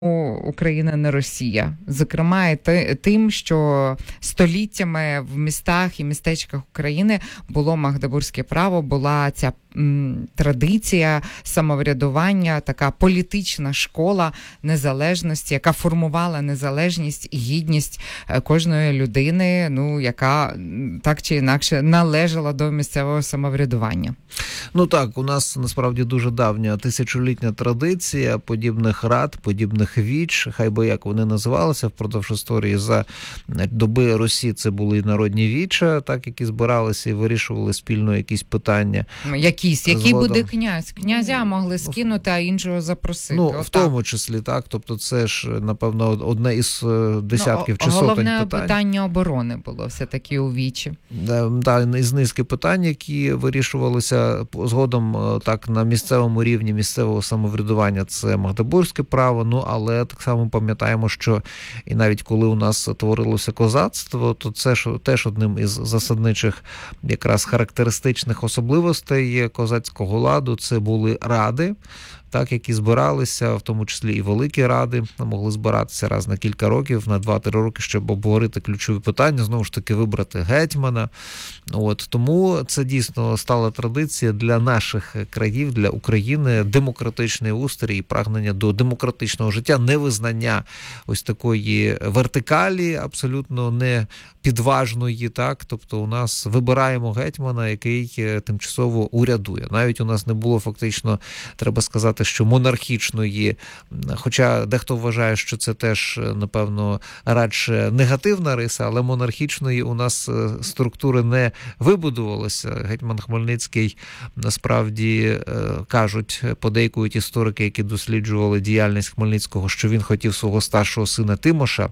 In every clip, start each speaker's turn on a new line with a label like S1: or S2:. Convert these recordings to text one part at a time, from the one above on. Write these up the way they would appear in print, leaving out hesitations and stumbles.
S1: Україна не Росія. Зокрема, і тим, що століттями в містах і містечках України було магдебурзьке право, була ця традиція самоврядування, така політична школа незалежності, яка формувала незалежність і гідність кожної людини, яка так чи інакше належала до місцевого самоврядування.
S2: Ну так, у нас насправді дуже давня тисячолітня традиція подібних рад, подібних віч, хай би як вони називалися впродовж історії. За доби Русі це були народні віча, так, які збиралися і вирішували спільно якісь питання.
S1: Який буде князь? Князя могли скинути, а іншого запросити.
S2: В тому числі, так. Тобто це ж, напевно, одне із десятків чи сотень питань.
S1: Головне питання оборони було все-таки у вічі.
S2: Так, із низки питань, які вирішувалися згодом так на місцевому рівні місцевого самоврядування. Це магдебурзьке право, але так само пам'ятаємо, що і навіть коли у нас творилося козацтво, то це ж теж одним із засадничих якраз характеристичних особливостей козацького ладу це були ради, так, які збиралися, в тому числі і великі ради, могли збиратися раз на кілька років, на 2-3 роки, щоб обговорити ключові питання, знову ж таки вибрати гетьмана. Тому це дійсно стала традиція для наших країв, для України, демократичний устрій і прагнення до демократичного життя, невизнання ось такої вертикалі, абсолютно не підважної, так, тобто у нас вибираємо гетьмана, який тимчасово урядує. Навіть у нас не було фактично, треба сказати, що монархічної, хоча дехто вважає, що це теж, напевно, радше негативна риса, але монархічної у нас структури не вибудувалося. Гетьман Хмельницький, насправді, кажуть, подейкують історики, які досліджували діяльність Хмельницького, що він хотів свого старшого сина Тимоша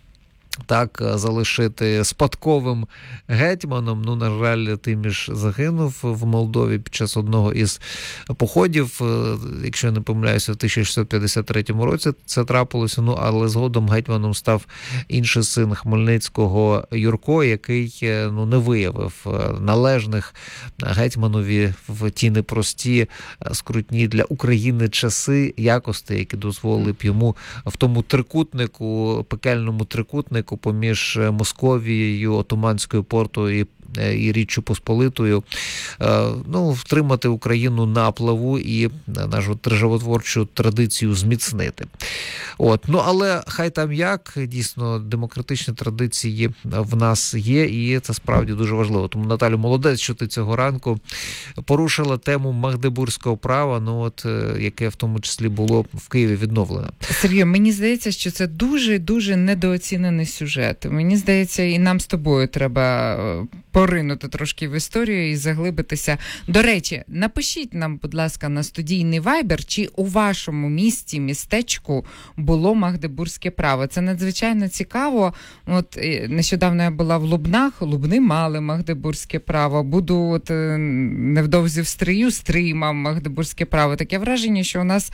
S2: так залишити спадковим гетьманом. На жаль, Тиміш загинув в Молдові під час одного із походів, якщо я не помиляюся, в 1653 році це трапилося, але згодом гетьманом став інший син Хмельницького Юрко, який не виявив належних гетьманові в ті непрості, скрутні для України часи якості, які дозволили б йому в тому трикутнику, пекельному трикутнику поміж Московією, Отоманською Портою і Річчю Посполитою, втримати Україну на плаву і нашу державотворчу традицію зміцнити. Але хай там як, дійсно, демократичні традиції в нас є, і це справді дуже важливо. Тому, Наталю, молодець, що ти цього ранку порушила тему магдебурзького права, яке в тому числі було в Києві відновлено.
S1: Сергій, мені здається, що це дуже-дуже недооцінений сюжет. Мені здається, і нам з тобою треба поринути трошки в історію і заглибитися. До речі, напишіть нам, будь ласка, на студійний вайбер, чи у вашому місті, містечку було магдебурзьке право. Це надзвичайно цікаво. Нещодавно я була в Лубнах, Лубни мали магдебурзьке право. Буду невдовзі в Стрию, Стрий мав магдебурзьке право. Таке враження, що у нас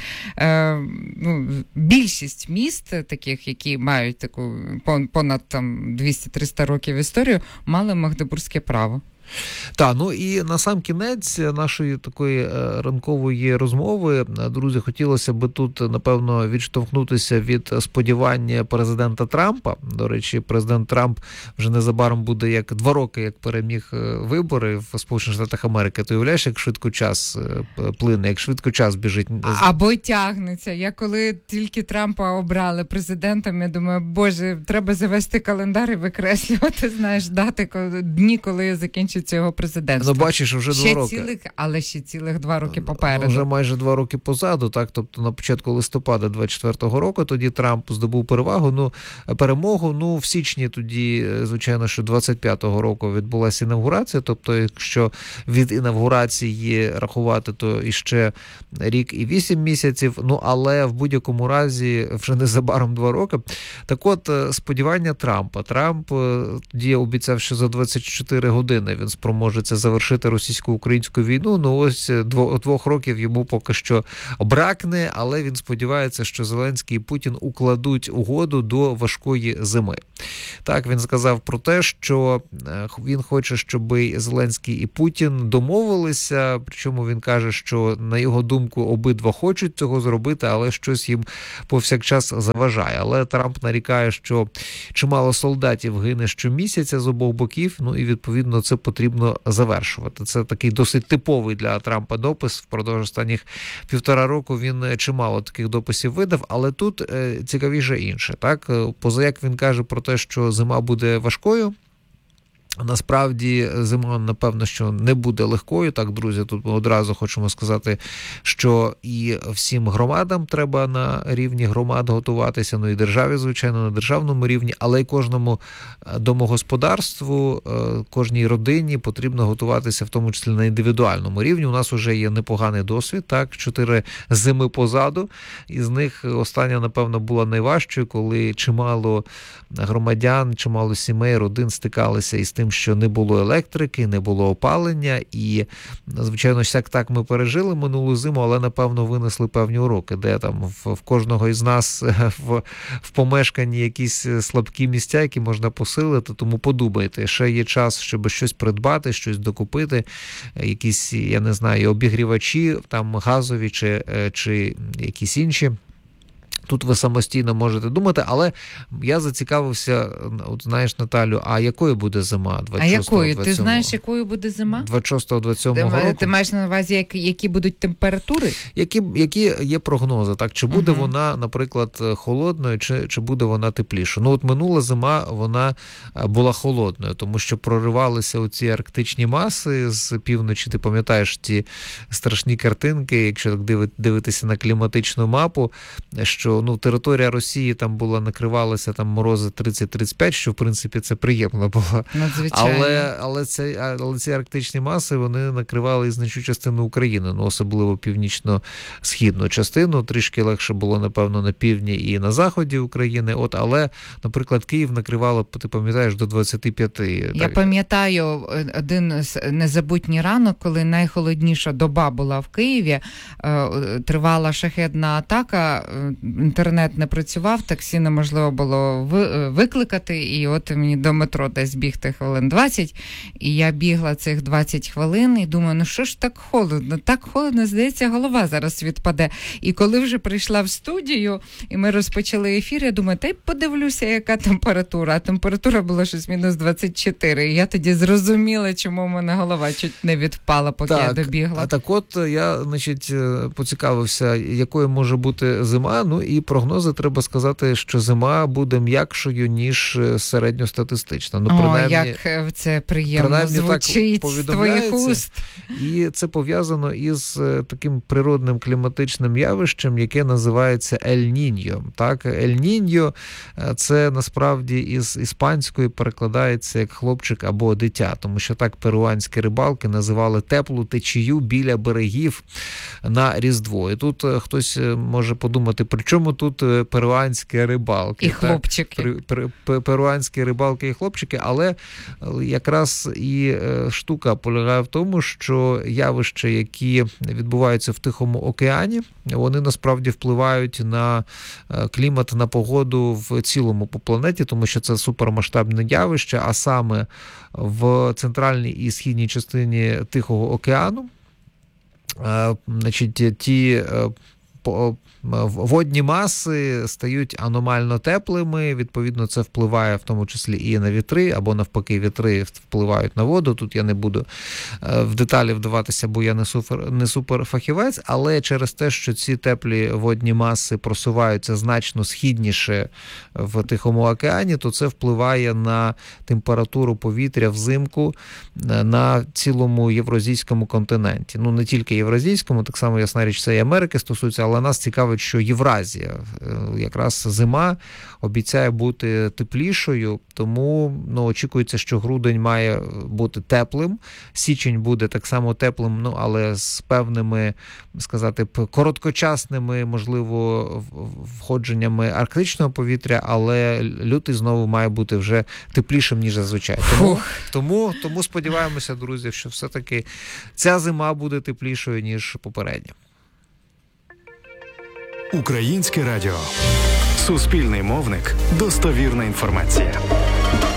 S1: більшість міст, таких, які мають таку понад 200-300 років історію, мали магдебурзьке право.
S2: Так, і на сам кінець нашої такої ранкової розмови, друзі, хотілося б тут, напевно, відштовхнутися від сподівань президента Трампа. До речі, президент Трамп вже незабаром буде 2 роки, як переміг вибори в Сполучених Штатах Америки. Ти уявляєш, як швидко час плине, як швидко час біжить?
S1: Або тягнеться. Я коли тільки Трампа обрали президентом, я думаю, боже, треба завести календар і викреслювати, дати, дні, коли закінчиться його президентство.
S2: Бачиш, вже 2 роки.
S1: Але ще цілих 2 роки попереду.
S2: Вже майже 2 роки позаду, так? Тобто на початку листопада 24-го року тоді Трамп здобув перемогу. В січні тоді, звичайно, що 25-го року відбулася інавгурація. Тобто, якщо від інавгурації рахувати, то іще рік і 8 місяців. Але в будь-якому разі вже незабаром 2 роки. Так от, сподівання Трампа. Трамп тоді обіцяв, що за 24 години він спроможеться завершити російсько-українську війну. Ну ось 2 років йому поки що бракне, але він сподівається, що Зеленський і Путін укладуть угоду до важкої зими. Так, він сказав про те, що він хоче, щоб Зеленський і Путін домовилися, причому він каже, що на його думку обидва хочуть цього зробити, але щось їм повсякчас заважає. Але Трамп нарікає, що чимало солдатів гине щомісяця з обох боків, ну і відповідно це потрібно завершувати. Це такий досить типовий для Трампа допис. Впродовж останніх 1,5 року він чимало таких дописів видав, але тут цікавіше інше. Так, позаяк він каже про те, що зима буде важкою. Насправді зима, напевно, що не буде легкою. Так, друзі, тут ми одразу хочемо сказати, що і всім громадам треба на рівні громад готуватися, ну і державі, звичайно, на державному рівні, але й кожному домогосподарству, кожній родині потрібно готуватися, в тому числі на індивідуальному рівні. У нас вже є непоганий досвід, так, 4 зими позаду, із них остання, напевно, була найважчою, коли чимало громадян, чимало сімей, родин стикалися із тим, що не було електрики, не було опалення, і, звичайно, так ми пережили минулу зиму, але, напевно, винесли певні уроки, де там в кожного із нас в помешканні якісь слабкі місця, які можна посилити, тому подумайте, ще є час, щоб щось придбати, щось докупити, якісь, я не знаю, обігрівачі, там газові чи якісь інші. Тут ви самостійно можете думати, але я зацікавився, от знаєш, Наталю, а якою буде зима 26-го?
S1: А якою? Ти знаєш, якою буде зима?
S2: 26-27 року.
S1: Ти маєш на увазі, які будуть температури?
S2: Які є прогнози, так? Чи буде вона, наприклад, холодною, чи буде вона теплішою? Ну, от минула зима, вона була холодною, тому що проривалися оці арктичні маси з півночі. Ти пам'ятаєш ті страшні картинки, якщо так дивитися на кліматичну мапу, що територія Росії там була, накривалася там морози 30-35, що в принципі це приємно було.
S1: Надзвичайно.
S2: Але ці арктичні маси, вони накривали і значну частину України, особливо північно-східну частину. Трішки легше було, напевно, на півдні і на заході України. Але, наприклад, Київ накривало, ти пам'ятаєш, до 25.
S1: Я пам'ятаю один незабутній ранок, коли найхолодніша доба була в Києві, тривала шахедна атака, інтернет не працював, таксі неможливо було викликати, і от мені до метро десь бігти хвилин 20, і я бігла цих 20 хвилин, і думаю, що ж так холодно, здається, голова зараз відпаде. І коли вже прийшла в студію, і ми розпочали ефір, я думаю, та й подивлюся, яка температура. А температура була щось мінус 24, і я тоді зрозуміла, чому в мене голова чуть не відпала, поки я добігла.
S2: Так от, я, поцікавився, якою може бути зима, і прогнози, треба сказати, що зима буде м'якшою, ніж середньостатистична.
S1: Як це приємно звучить з твоїх уст.
S2: І це пов'язано із таким природним кліматичним явищем, яке називається Ель-Ніньо. Так, Ель-Ніньо – це насправді із іспанської перекладається як хлопчик або дитя, тому що так перуанські рибалки називали теплу течію біля берегів на Різдво. І тут хтось може подумати, при чому тут перуанські рибалки?
S1: І хлопчики.
S2: Перуанські рибалки і хлопчики, але якраз і штука полягає в тому, що явища, які відбуваються в Тихому океані, вони насправді впливають на клімат, на погоду в цілому по планеті, тому що це супермасштабне явище, а саме в центральній і східній частині Тихого океану, ті водні маси стають аномально теплими, відповідно це впливає в тому числі і на вітри, або навпаки вітри впливають на воду. Тут я не буду в деталі вдаватися, бо я не суперфахівець, але через те, що ці теплі водні маси просуваються значно східніше в Тихому океані, то це впливає на температуру повітря взимку на цілому євразійському континенті. Не тільки євразійському, так само, ясна річ, це і Америки стосується, але нас цікавить, що Євразія, якраз зима обіцяє бути теплішою, тому очікується, що грудень має бути теплим, січень буде так само теплим, але з певними, сказати, короткочасними, можливо, входженнями арктичного повітря, але лютий знову має бути вже теплішим, ніж зазвичай. Тому сподіваємося, друзі, що все-таки ця зима буде теплішою, ніж попередня.
S3: Українське радіо. Суспільний мовник. Достовірна інформація.